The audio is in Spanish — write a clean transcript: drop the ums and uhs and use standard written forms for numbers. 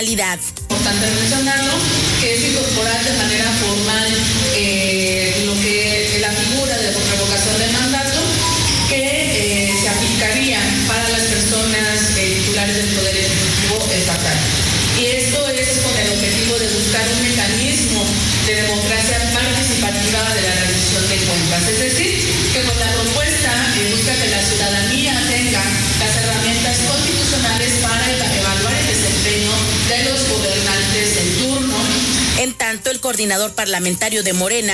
Importante mencionarlo, que es incorporar de manera formal lo que la figura de revocación de mandato que se aplicaría para las personas titulares del Poder Ejecutivo estatal. Y esto es con el objetivo de buscar un mecanismo de democracia participativa de la rendición de cuentas. Es decir, que con la propuesta busca que la ciudadanía tenga las herramientas constitucionales para evaluar el desempeño de los gobernantes en turno. En tanto, el coordinador parlamentario de Morena,